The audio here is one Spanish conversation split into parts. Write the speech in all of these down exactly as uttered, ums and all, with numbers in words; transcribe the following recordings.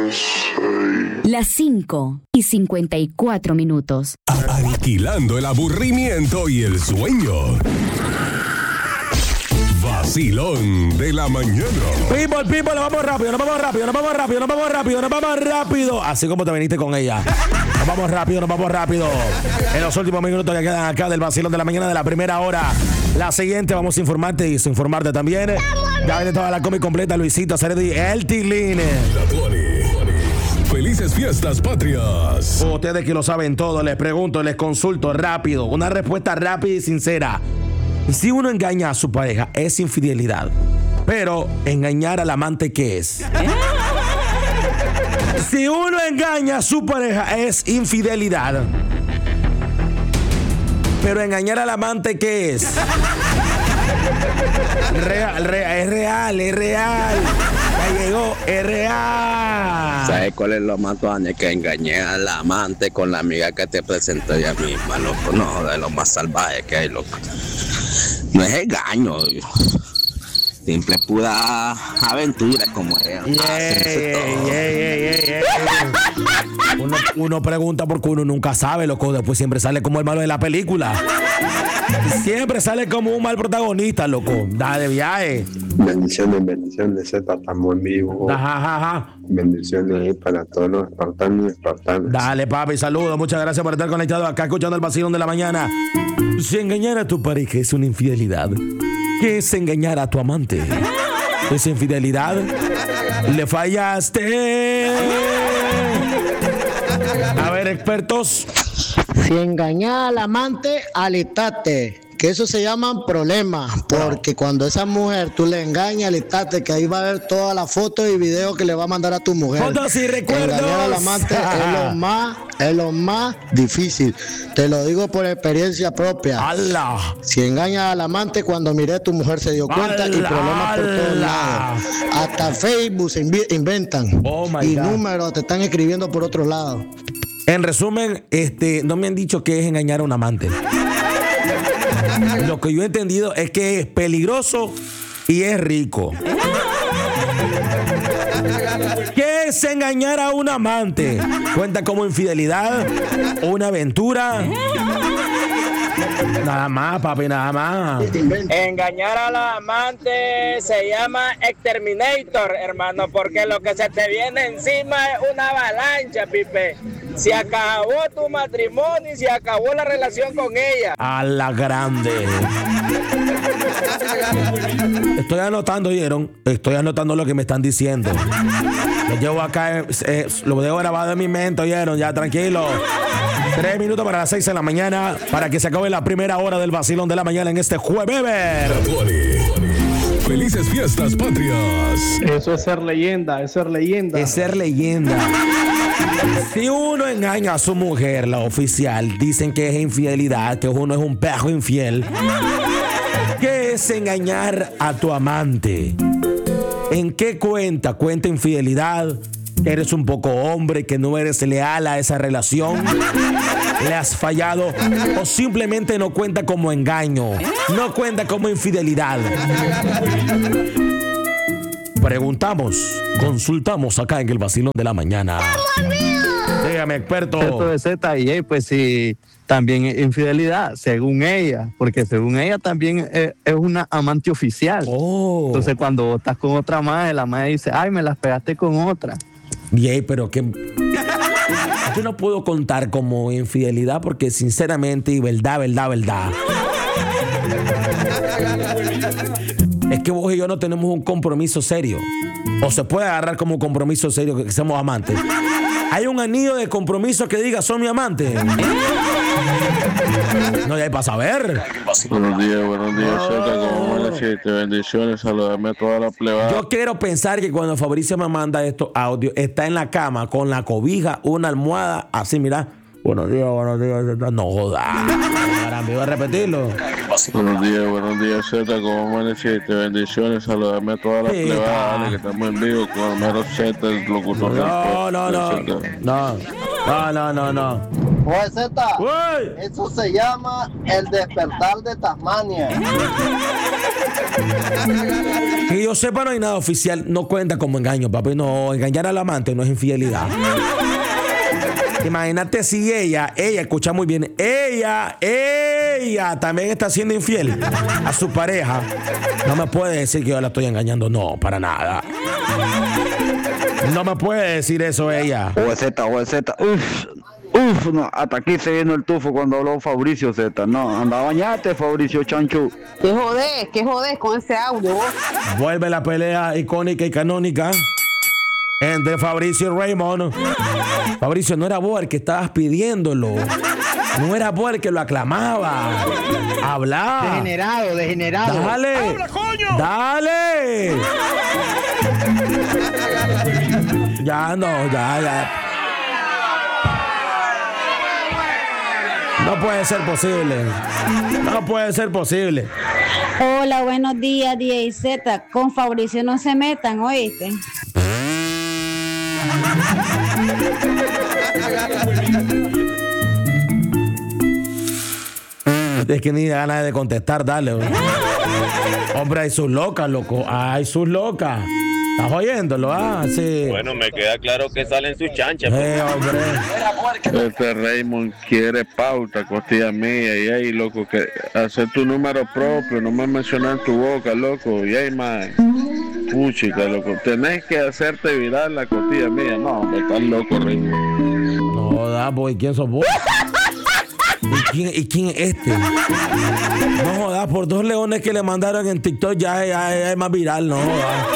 Las cinco y cincuenta y cuatro minutos. Aniquilando el aburrimiento y el sueño. Vacilón de la mañana. People, people, nos vamos rápido, nos vamos rápido, nos vamos rápido, nos vamos rápido, nos vamos rápido. Así como te viniste con ella. Nos vamos rápido, nos vamos rápido. En los últimos minutos que quedan acá del vacilón de la mañana de la primera hora. La siguiente vamos a informarte y informarte también. Ya viene toda la cómic completa, Luisito Ceredi, el Tilín. Felices fiestas patrias. Ustedes que lo saben todo, les pregunto, les consulto rápido. Una respuesta rápida y sincera. Si uno engaña a su pareja, es infidelidad. Pero engañar al amante, ¿qué es? Si uno engaña a su pareja, es infidelidad. Pero engañar al amante, ¿qué es? Real, real, es real, es real. Ya llegó, es real. ¿Sabes cuál es lo más tuaño? Que engañé al amante con la amiga que te presentó ella misma, loco. No, de lo más salvaje que hay, loco. No es engaño, simple pura aventura como ella. Yeah, yeah, yeah, yeah, yeah. Uno, uno pregunta porque uno nunca sabe, loco. Después siempre sale como el malo de la película. Siempre sale como un mal protagonista, loco. Da de viaje. Bendiciones, bendiciones, Z, estamos en vivo. Ajá, ajá, ajá. Bendiciones ahí para todos los espartanos y espartanas. Dale, papi, saludos. Muchas gracias por estar conectado acá escuchando el vacilón de la mañana. Si engañar a tu pareja es una infidelidad, ¿qué es engañar a tu amante? ¿Es infidelidad? ¿Le fallaste? A ver, expertos. Si engañas al amante, alistate. Que eso se llaman problemas, porque cuando esa mujer tú le engañas, alistate, que ahí va a ver todas las fotos y videos que le va a mandar a tu mujer. Fotos y recuerdos. Engañar al amante es lo más, es lo más difícil. Te lo digo por experiencia propia. ¡Hala! Si engañas al amante, cuando miré, tu mujer se dio cuenta. ¡Ala! Y problemas por todos lados. Hasta Facebook se inv- inventan. Oh my y God. números te están escribiendo por otro lado. En resumen, este, no me han dicho que es engañar a un amante. Lo que yo he entendido es que es peligroso y es rico. ¿Qué es engañar a un amante? ¿Cuenta como infidelidad? ¿Una aventura? Nada más, papi, nada más. Engañar a la amante se llama exterminator, hermano, porque lo que se te viene encima es una avalancha, Pipe. Se acabó tu matrimonio y se acabó la relación con ella. A la grande. Estoy anotando, ¿oyeron? Estoy anotando lo que me están diciendo. Lo llevo acá, eh, lo dejo grabado en mi mente, ¿oyeron? Ya, tranquilo. Tres minutos para las seis de la mañana, para que se acabe la primera hora del vacilón de la mañana en este jueves. Felices fiestas patrias. Eso es ser leyenda, es ser leyenda. Es ser leyenda. Si uno engaña a su mujer, la oficial, dicen que es infidelidad, que uno es un perro infiel. ¿Qué es engañar a tu amante? ¿En qué cuenta? ¿Cuenta infidelidad? ¿Eres un poco hombre, que no eres leal a esa relación? ¿Le has fallado? ¿O simplemente no cuenta como engaño? ¿No cuenta como infidelidad? Preguntamos, consultamos acá en el vacilón de la mañana. Dígame, experto. Esto de Z y A, pues sí, también es infidelidad, según ella, porque según ella también es, es una amante oficial. Oh. Entonces cuando estás con otra madre, la madre dice, ay, me las pegaste con otra. Bien, pero que yo no puedo contar como infidelidad porque sinceramente y verdad, verdad, verdad. Es que vos y yo no tenemos un compromiso serio. O se puede agarrar como compromiso serio que seamos amantes. Hay un anillo de compromiso que diga son mi amante. No, ya hay para saber. Buenos días, buenos días, Z, como amaneciste, bendiciones, saludame a toda la plebada. Yo quiero pensar que cuando Fabricio me manda estos audios, está en la cama con la cobija, una almohada, así, mira. Buenos días, buenos días, Z. No joda. Ahora me voy a repetirlo. Buenos días, buenos días, Z, como amaneciste, bendiciones, saludame a toda la Sí, plebada, está. que estamos en vivo con el mero Z, el locutor. No, no, no. No. No, no, no, no. Oye, Zeta, Uy. eso se llama el despertar de Tasmania. Que yo sepa, no hay nada oficial. No cuenta como engaño, papi. No, engañar al amante no es infidelidad. Imagínate si ella, ella, escucha muy bien, ella, ella también está siendo infiel a su pareja. No me puede decir que yo la estoy engañando. No, para nada. No me puede decir eso ella. O Z, o Z, uff. Uf, no, hasta aquí se vino el tufo cuando habló Fabricio Z. No, anda a bañarte, Fabricio Chanchu. ¿Qué jodés? ¿Qué jodés con ese audio vos? Vuelve la pelea icónica y canónica entre Fabricio y Raymond. Fabricio, no era vos el que estabas pidiéndolo. No era vos el que lo aclamaba. Habla. Degenerado, degenerado. Dale. ¡Habla, coño! Dale. Ya no, ya, ya. No puede ser posible. No puede ser posible. Hola, buenos días, D J Z. Con Fabricio no se metan, ¿oíste? Es que ni ganas de contestar, dale. Güey. Hombre, hay sus locas, loco. Hay sus locas. ¿Estás oyéndolo? Ah, sí. Bueno, me queda claro que salen sus chanchas. Eh, hombre. Este Raymond quiere pauta, costilla mía. Y ahí, loco, que hacer tu número propio, no me mencionar tu boca, loco. Y ahí, man. Puchica, loco. Tenés que hacerte viral la costilla mía. No, hombre, estás loco, Raymond. No, da, boy. ¿Quién sos vos? ¿Y quién, ¿Y quién es este? No jodas, por dos leones que le mandaron en TikTok ya, ya, ya es más viral, no jodas.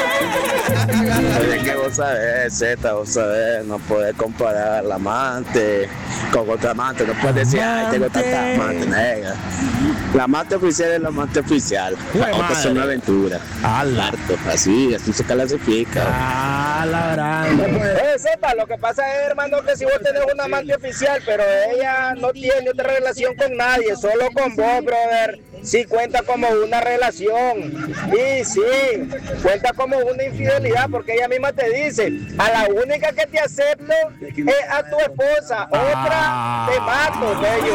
Oye, que vos sabés, Z, vos sabés, no podés comparar la amante con otra amante, no puedes decir, ay, tengo tanta amante, nega. La amante oficial es la amante oficial, la otra es una aventura. Harto, así, así se clasifica. Ah, la grande. Oye, Z, lo que pasa es, hermano, que si vos tenés una amante oficial, pero ella no tiene otra relación con nadie, solo con vos, brother, sí cuenta como una relación. Y sí, cuenta como una infidelidad, porque ella misma te dice, a la única que te acepto es a tu esposa, otra te mato,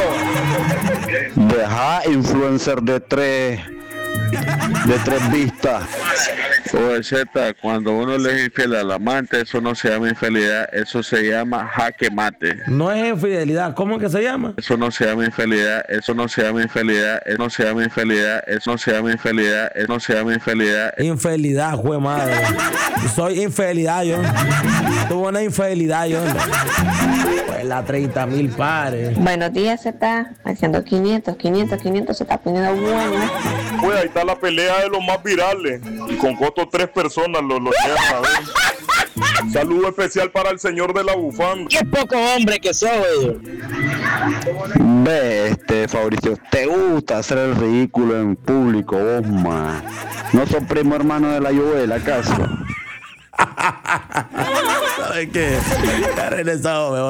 bello. Deja influencer de tres, de tres vistas. O Z, cuando uno le es infiel al amante, eso no se llama infidelidad, eso se llama jaque mate. No es infidelidad, ¿cómo que se llama? Eso no se llama infidelidad, eso no se llama infidelidad, eso no se llama infidelidad, eso no se llama infidelidad, eso no se llama infidelidad. Infidelidad, jue madre. Soy infidelidad yo. Tuve una infidelidad yo. Pues la treinta mil pares. Buenos días, se está haciendo quinientos, quinientos, quinientos, se está poniendo bueno. Pues ahí está la pelea de los más virales. Y con costo tres personas lo, lo llevan a ver. Saludo especial para el señor de la bufanda. Qué poco hombre que soy. Ve, este, Fabricio, te gusta hacer el ridículo en público, vos, man. No sos primo hermano de la Joel, ¿acaso? ¿Sabes qué? Ya regresado,